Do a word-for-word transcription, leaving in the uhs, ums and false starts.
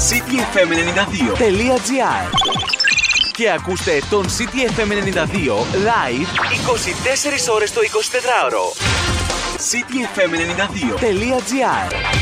cityfm ενενήντα δύο τελεία gr και ακούστε τον cityfm ενενήντα δύο live είκοσι τέσσερις ώρες το εικοσιτετράωρο. cityfm ενενήντα δύο τελεία gr